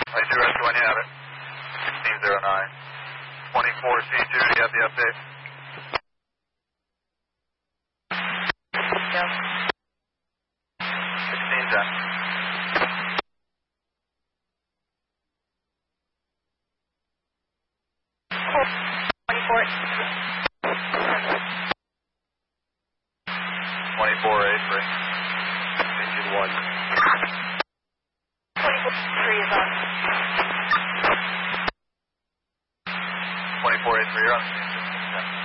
I do rescue when you have it. 1609. 24C2, do you have the update? Yeah. 1610. 24. 2483. Engine 1. 24-3 is on. 2483, you're on.